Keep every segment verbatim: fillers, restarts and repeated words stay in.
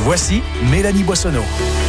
Voici Mélanie Boissonneau.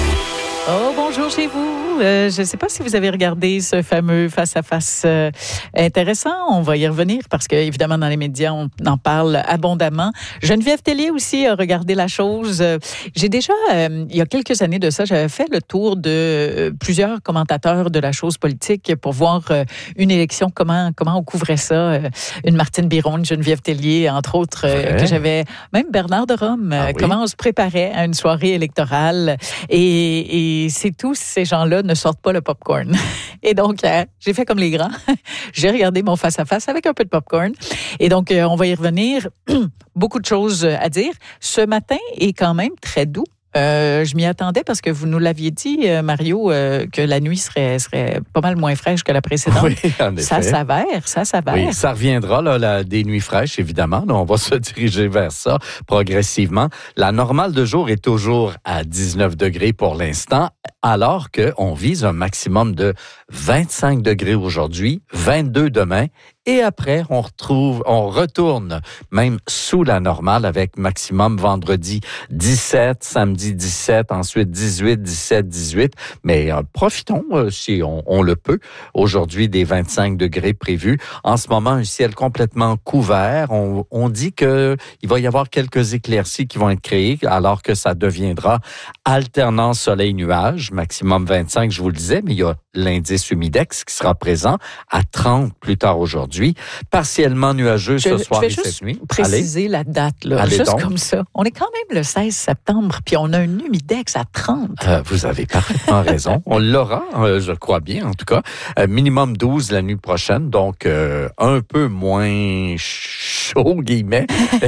Oh, bonjour chez vous. Euh, je ne sais pas si vous avez regardé ce fameux face-à-face euh, intéressant. On va y revenir parce que, évidemment, dans les médias, on en parle abondamment. Geneviève Tellier aussi a regardé la chose. Euh, j'ai déjà, euh, il y a quelques années de ça, j'avais fait le tour de euh, plusieurs commentateurs de la chose politique pour voir euh, une élection, comment, comment on couvrait ça. Euh, une Martine Biron, une Geneviève Tellier, entre autres, euh, que j'avais, même Bernard de Rome, ah, euh, oui. Comment on se préparait à une soirée électorale. Et, et c'est tous ces gens-là ne sortent pas le popcorn. Et donc, euh, j'ai fait comme les grands. J'ai regardé mon face-à-face avec un peu de popcorn. Et donc, euh, on va y revenir. Beaucoup de choses à dire. Ce matin est quand même très doux. Euh, je m'y attendais parce que vous nous l'aviez dit, euh, Mario, euh, que la nuit serait, serait pas mal moins fraîche que la précédente. Oui, en effet. Ça s'avère, ça s'avère. Oui, ça reviendra, là, la, des nuits fraîches, évidemment. Là, on va se diriger vers ça progressivement. La normale de jour est toujours à dix-neuf degrés pour l'instant, alors qu'on vise un maximum de vingt-cinq degrés aujourd'hui, vingt-deux demain. Et après, on retrouve, on retourne même sous la normale avec maximum vendredi dix-sept, samedi dix-sept, ensuite dix-huit, dix-sept, dix-huit. Mais euh, profitons, euh, si on, on le peut, aujourd'hui des vingt-cinq degrés prévus. En ce moment, un ciel complètement couvert. On, on dit que il va y avoir quelques éclaircies qui vont être créées, alors que ça deviendra alternance soleil-nuage, maximum vingt-cinq, je vous le disais, mais il y a l'indice humidex qui sera présent à trente plus tard aujourd'hui. Partiellement nuageux je, ce soir et cette nuit. Je vais juste préciser la date, là, Allez juste donc. comme ça. On est quand même le seize septembre, puis on a un humidex à trente. Euh, vous avez parfaitement raison. On l'aura, euh, je crois bien, en tout cas. Euh, minimum douze la nuit prochaine, donc euh, un peu moins chaud, guillemets.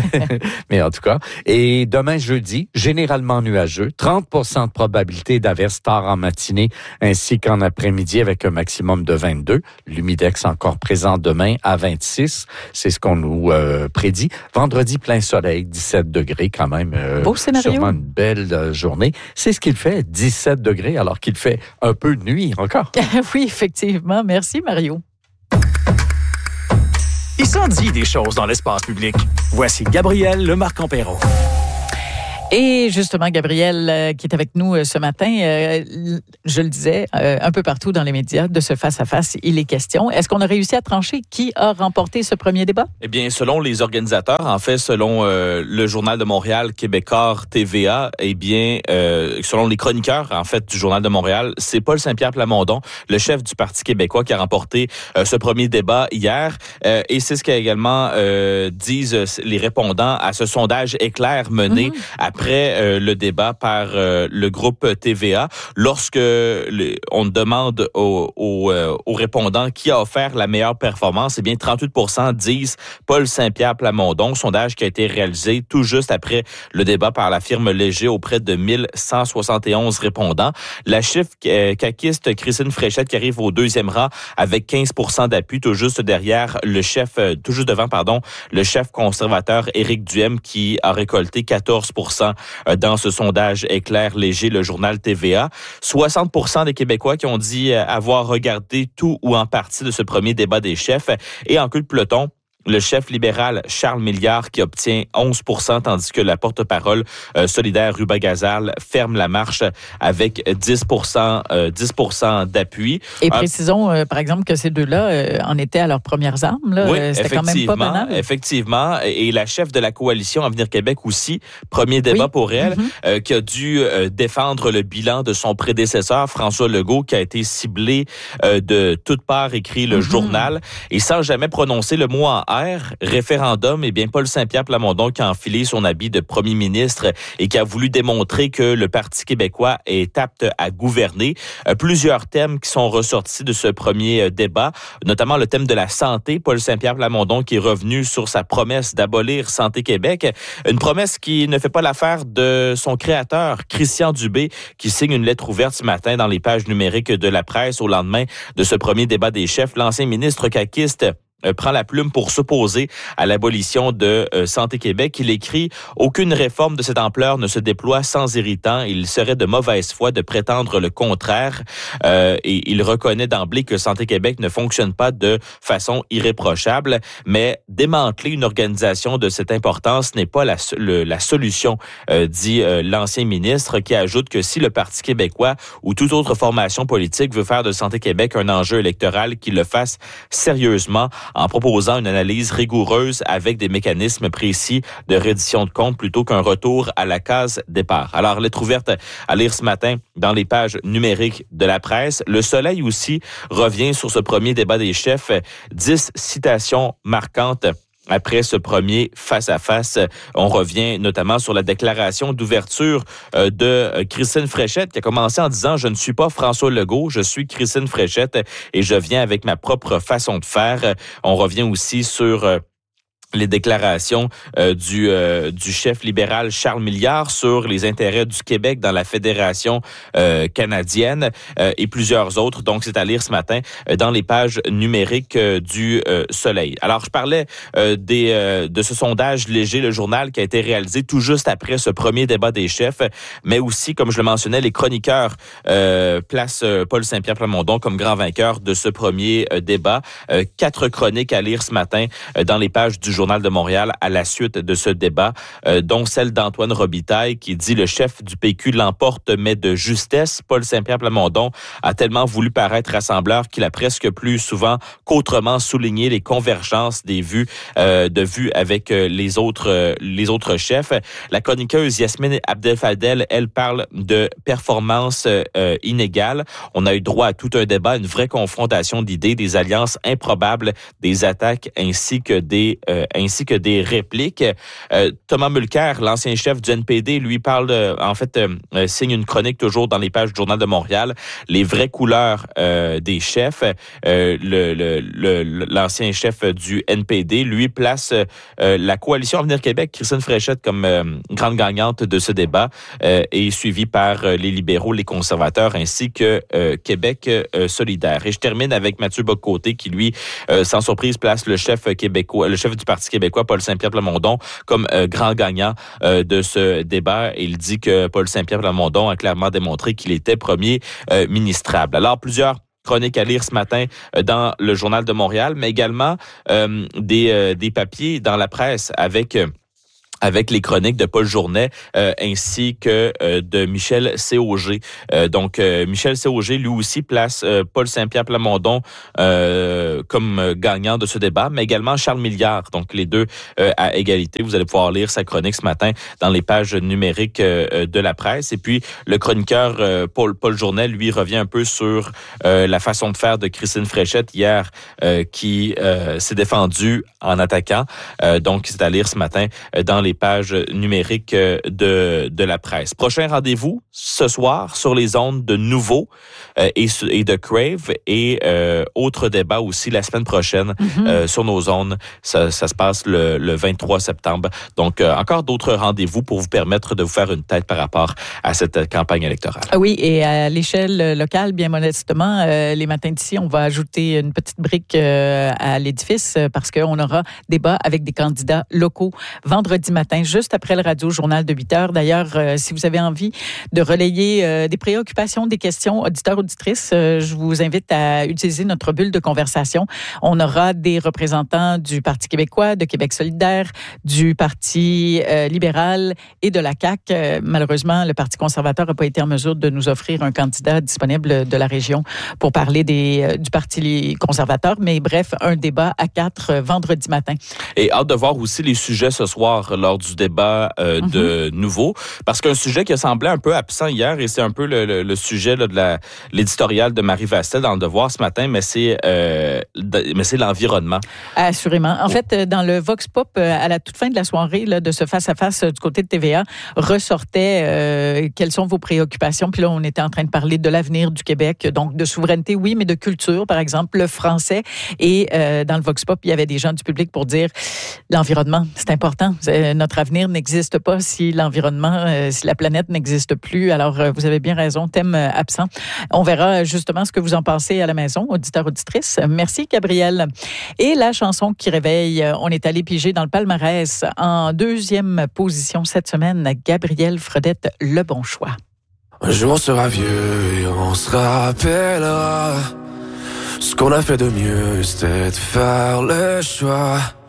Mais en tout cas. Et demain, jeudi, généralement nuageux. trente pour cent de probabilité d'averse tard en matinée, ainsi qu'en après-midi avec un maximum de vingt-deux. L'humidex encore présent demain à vingt-six. C'est ce qu'on nous euh, prédit. Vendredi, plein soleil, dix-sept degrés quand même. Euh, Beau scénario. Sûrement une belle euh, journée. C'est ce qu'il fait, dix-sept degrés, alors qu'il fait un peu de nuit encore. Oui, effectivement. Merci, Mario. Il s'en dit des choses dans l'espace public. Voici Gabriel Le Marc-en-Perron. Et justement, Gabriel, euh, qui est avec nous euh, ce matin, euh, je le disais, euh, un peu partout dans les médias, de ce face-à-face, il est question. Est-ce qu'on a réussi à trancher qui a remporté ce premier débat? Eh bien, selon les organisateurs, en fait, selon euh, le Journal de Montréal, Québécois, T V A, eh bien, euh, selon les chroniqueurs, en fait, du Journal de Montréal, c'est Paul Saint-Pierre Plamondon, le chef du Parti québécois, qui a remporté euh, ce premier débat hier. Euh, et c'est ce qu'également euh, disent les répondants à ce sondage éclair mené mm-hmm. après Après euh, le débat par euh, le groupe T V A, lorsque le, on demande aux, aux, euh, aux répondants qui a offert la meilleure performance, eh bien trente-huit pour cent disent Paul Saint-Pierre Plamondon, sondage qui a été réalisé tout juste après le débat par la firme Léger auprès de mille cent soixante et onze répondants. La chiffre euh, caquiste Christine Fréchette qui arrive au deuxième rang avec quinze pour cent d'appui, tout juste derrière le chef, euh, tout juste devant, pardon, le chef conservateur Éric Duhem qui a récolté quatorze pour cent dans ce sondage éclair léger, le journal T V A. soixante pour cent des Québécois qui ont dit avoir regardé tout ou en partie de ce premier débat des chefs. Et en queue de peloton, le chef libéral Charles Milliard qui obtient onze pour cent, tandis que la porte-parole euh, solidaire Ruba Gazal ferme la marche avec dix pour cent, euh, dix pour cent d'appui. Et précisons, euh, par exemple, que ces deux-là euh, en étaient à leurs premières armes. Là. Oui, euh, C'était quand même pas banal. Effectivement. Et la chef de la coalition Avenir Québec aussi, premier débat oui. pour elle, mm-hmm. euh, qui a dû euh, défendre le bilan de son prédécesseur, François Legault, qui a été ciblé euh, de toutes parts, écrit le mm-hmm. journal, et sans jamais prononcer le mot en R, référendum, eh bien Paul Saint-Pierre Plamondon qui a enfilé son habit de premier ministre et qui a voulu démontrer que le Parti québécois est apte à gouverner. Euh, plusieurs thèmes qui sont ressortis de ce premier euh, débat, notamment le thème de la santé. Paul Saint-Pierre Plamondon qui est revenu sur sa promesse d'abolir Santé Québec, une promesse qui ne fait pas l'affaire de son créateur, Christian Dubé, qui signe une lettre ouverte ce matin dans les pages numériques de la presse au lendemain de ce premier débat des chefs. L'ancien ministre caquiste euh, prend la plume pour s'opposer à l'abolition de euh, Santé Québec. Il écrit « Aucune réforme de cette ampleur ne se déploie sans irritant. Il serait de mauvaise foi de prétendre le contraire. Euh, » Et il reconnaît d'emblée que Santé Québec ne fonctionne pas de façon irréprochable, mais démanteler une organisation de cette importance n'est pas la, le, la solution, euh, dit euh, l'ancien ministre, qui ajoute que si le Parti québécois ou toute autre formation politique veut faire de Santé Québec un enjeu électoral, qu'il le fasse sérieusement en proposant une analyse rigoureuse avec des mécanismes précis de reddition de comptes plutôt qu'un retour à la case départ. Alors, lettre ouverte à lire ce matin dans les pages numériques de la presse. Le Soleil aussi revient sur ce premier débat des chefs. Dix citations marquantes. Après ce premier face-à-face, on revient notamment sur la déclaration d'ouverture de Christine Fréchette qui a commencé en disant « Je ne suis pas François Legault, je suis Christine Fréchette et je viens avec ma propre façon de faire. » On revient aussi sur les déclarations euh, du euh, du chef libéral Charles Milliard sur les intérêts du Québec dans la Fédération euh, canadienne euh, et plusieurs autres. Donc, c'est à lire ce matin euh, dans les pages numériques euh, du euh, Soleil. Alors, je parlais euh, des euh, de ce sondage léger, le journal, qui a été réalisé tout juste après ce premier débat des chefs, mais aussi, comme je le mentionnais, les chroniqueurs euh, placent euh, Paul Saint-Pierre Plamondon comme grand vainqueur de ce premier euh, débat. Euh, quatre chroniques à lire ce matin euh, dans les pages du journal Journal de Montréal à la suite de ce débat, euh, dont celle d'Antoine Robitaille qui dit « Le chef du P Q l'emporte, mais de justesse. Paul Saint-Pierre Plamondon a tellement voulu paraître rassembleur qu'il a presque plus souvent qu'autrement souligné les convergences des vues, euh, de vues avec euh, les autres euh, les autres chefs. » La chroniqueuse Yasmine Abdel-Fadel, elle parle de performances euh, inégales. On a eu droit à tout un débat, une vraie confrontation d'idées, des alliances improbables, des attaques ainsi que des euh, ainsi que des répliques. Euh, Thomas Mulcair, l'ancien chef du N P D, lui parle, de, en fait, euh, signe une chronique toujours dans les pages du Journal de Montréal, les vraies couleurs euh, des chefs. Euh, le, le, le, l'ancien chef du N P D, lui, place euh, la coalition Avenir Québec, Christine Fréchette, comme euh, grande gagnante de ce débat, euh, et suivie par euh, les libéraux, les conservateurs, ainsi que euh, Québec euh, solidaire. Et je termine avec Mathieu Bock-Côté, qui, lui, euh, sans surprise, place le chef québécois, le chef du Parti québécois, Paul Saint-Pierre Plamondon, comme euh, grand gagnant euh, de ce débat. Il dit que Paul Saint-Pierre Plamondon a clairement démontré qu'il était premier euh, ministrable. Alors, plusieurs chroniques à lire ce matin euh, dans le Journal de Montréal, mais également euh, des, euh, des papiers dans la presse avec... Euh, avec les chroniques de Paul Journet euh, ainsi que euh, de Michel Cauger. Euh, donc, euh, Michel Cauger, lui aussi, place euh, Paul Saint-Pierre Plamondon euh, comme gagnant de ce débat, mais également Charles Milliard. Donc, les deux euh, à égalité. Vous allez pouvoir lire sa chronique ce matin dans les pages numériques euh, de la presse. Et puis, le chroniqueur euh, Paul, Paul Journet, lui, revient un peu sur euh, la façon de faire de Christine Fréchette hier, euh, qui euh, s'est défendue en attaquant. Euh, donc, c'est à lire ce matin euh, dans les pages numériques de, de la presse. Prochain rendez-vous ce soir sur les ondes de Nouveau euh, et, et de Crave et euh, autre débat aussi la semaine prochaine mm-hmm. euh, sur nos ondes. Ça, ça se passe le, le vingt-trois septembre. Donc, euh, encore d'autres rendez-vous pour vous permettre de vous faire une tête par rapport à cette campagne électorale. Oui, et à l'échelle locale, bien modestement, euh, les matins d'ici, on va ajouter une petite brique euh, à l'édifice parce qu'on aura débat avec des candidats locaux vendredi matin. Juste après le radio-journal de huit heures. D'ailleurs, euh, si vous avez envie de relayer euh, des préoccupations, des questions, auditeurs, auditrices, euh, je vous invite à utiliser notre bulle de conversation. On aura des représentants du Parti québécois, de Québec solidaire, du Parti euh, libéral et de la C A Q. Euh, malheureusement, le Parti conservateur n'a pas été en mesure de nous offrir un candidat disponible de la région pour parler des, euh, du Parti conservateur. Mais bref, un débat à quatre euh, vendredi matin. Et hâte de voir aussi les sujets ce soir lors du débat euh, mm-hmm. de Nouveau, parce qu'un sujet qui a semblé un peu absent hier, et c'est un peu le, le, le sujet là, de la, l'éditorial de Marie Vastel dans Le Devoir ce matin, mais c'est, euh, de, mais c'est l'environnement. Assurément. En fait, dans le Vox Pop, à la toute fin de la soirée, là, de ce face-à-face du côté de T V A, ressortait euh, quelles sont vos préoccupations. Puis là, on était en train de parler de l'avenir du Québec, donc de souveraineté, oui, mais de culture, par exemple, le français. Et euh, dans le Vox Pop, il y avait des gens du public pour dire l'environnement, c'est important. euh, notre avenir n'existe pas si l'environnement, euh, si la planète n'existe plus. Alors, euh, vous avez bien raison, thème euh, absent. On verra justement ce que vous en pensez à la maison, auditeurs, auditrices. Merci, Gabriel. Et la chanson qui réveille, on est allé piger dans le palmarès. En deuxième position cette semaine, Gabriel Fredette, Le Bon Choix. Un jour on sera vieux et on se rappellera. Ce qu'on a fait de mieux, c'était de faire le choix